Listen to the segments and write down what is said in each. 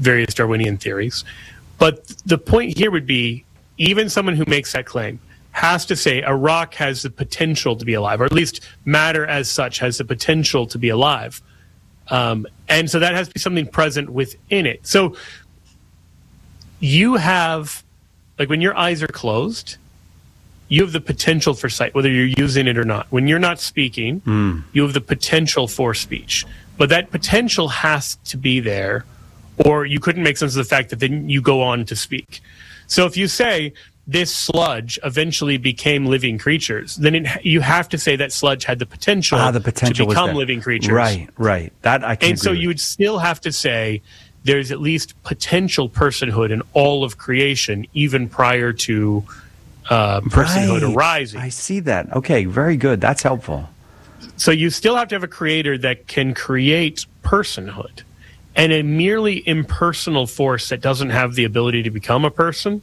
various Darwinian theories. But the point here would be, even someone who makes that claim has to say a rock has the potential to be alive, or at least matter as such has the potential to be alive. And so that has to be something present within it. So you have, like when your eyes are closed, you have the potential for sight, whether you're using it or not. When you're not speaking, you have the potential for speech. But that potential has to be there, or you couldn't make sense of the fact that then you go on to speak. So if you say this sludge eventually became living creatures, then you have to say that sludge had the potential to become living creatures. Right. That I can And so agree you would still have to say there's at least potential personhood in all of creation, even prior to personhood arising. I see that. Okay, very good. That's helpful. So you still have to have a creator that can create personhood. And a merely impersonal force that doesn't have the ability to become a person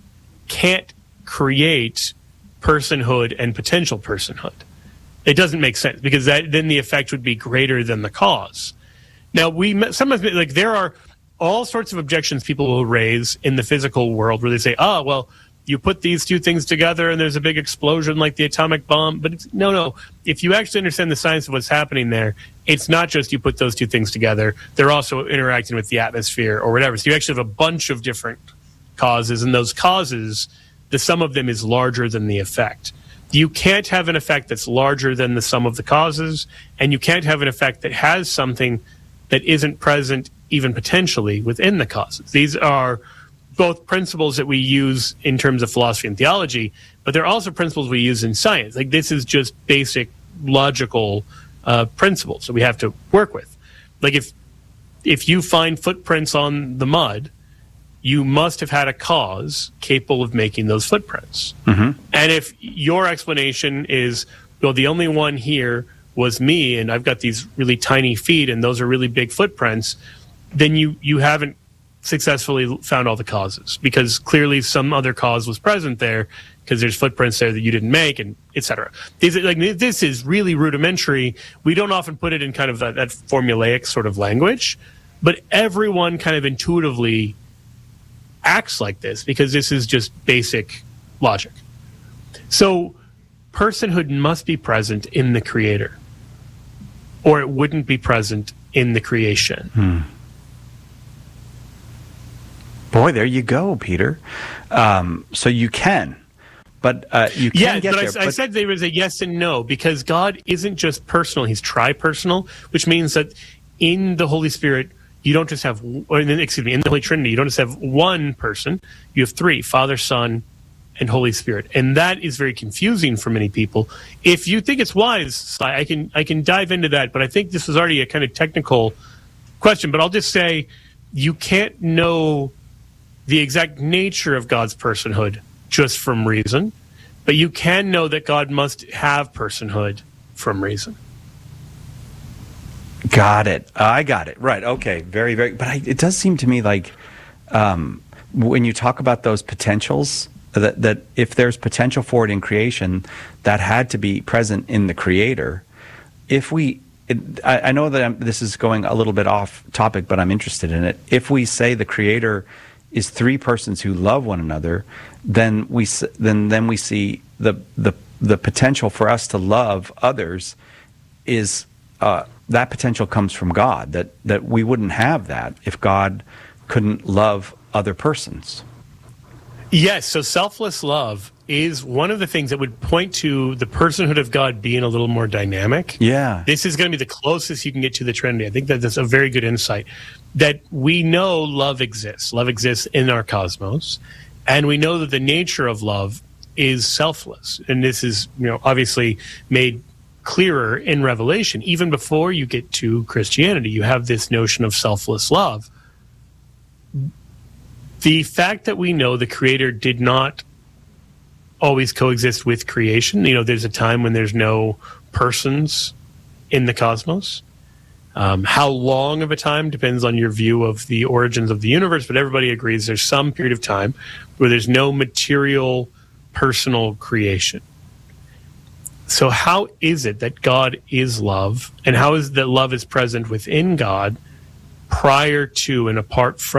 can't create personhood and potential personhood. It doesn't make sense, because then the effect would be greater than the cause. Now, sometimes, like, there are all sorts of objections people will raise in the physical world where they say, well, you put these two things together and there's a big explosion like the atomic bomb. But no. If you actually understand the science of what's happening there, it's not just you put those two things together. They're also interacting with the atmosphere or whatever. So you actually have a bunch of different causes, and those causes, the sum of them is larger than the effect. You can't have an effect that's larger than the sum of the causes, and you can't have an effect that has something that isn't present even potentially within the causes. These are both principles that we use in terms of philosophy and theology, but they're also principles we use in science. Like, this is just basic logical principles that we have to work with. Like, if you find footprints on the mud, you must have had a cause capable of making those footprints. Mm-hmm. And if your explanation is, well, the only one here was me, and I've got these really tiny feet, and those are really big footprints, then you haven't successfully found all the causes, because clearly some other cause was present there, because there's footprints there that you didn't make, and etc. This is really rudimentary. We don't often put it in kind of that formulaic sort of language, but everyone kind of intuitively acts like this, because this is just basic logic. So personhood must be present in the creator, or it wouldn't be present in the creation. Boy, there you go, Peter. So you can, but you can't get there. I said there was a yes and no, because God isn't just personal; He's tri-personal, which means that in the Holy Spirit, you don't just have, in the Holy Trinity, you don't just have one person. You have three: Father, Son, and Holy Spirit, and that is very confusing for many people. If you think it's wise, I can dive into that, but I think this is already a kind of technical question. But I'll just say, you can't know the exact nature of God's personhood just from reason, but you can know that God must have personhood from reason. Got it. I got it. Right. Okay. Very, very. But it does seem to me like when you talk about those potentials, that if there's potential for it in creation, that had to be present in the Creator. I know that this is going a little bit off topic, but I'm interested in it. If we say the Creator is three persons who love one another, then we see the potential for us to love others is that potential comes from God. That we wouldn't have that if God couldn't love other persons. Yes, so selfless love is one of the things that would point to the personhood of God being a little more dynamic. Yeah. This is going to be the closest you can get to the Trinity. I think that's a very good insight, that we know love exists. Love exists in our cosmos, and we know that the nature of love is selfless. And this is, obviously made clearer in Revelation. Even before you get to Christianity, you have this notion of selfless love. The fact that we know the Creator did not always coexist with creation, there's a time when there's no persons in the cosmos. How long of a time depends on your view of the origins of the universe, but everybody agrees there's some period of time where there's no material, personal creation. So how is it that God is love, and how is it that love is present within God prior to and apart from